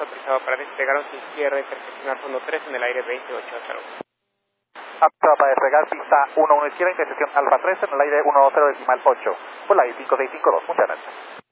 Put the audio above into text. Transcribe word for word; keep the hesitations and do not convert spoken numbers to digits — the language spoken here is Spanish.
autorizado para despegar un izquierda, interseccional fondo tres en el aire veintiocho cero. Apto para despegar pista uno uno izquierda, intersección Alfa tres en el aire uno cero decimal ocho. Por la I cinco seis cinco dos, muchas gracias.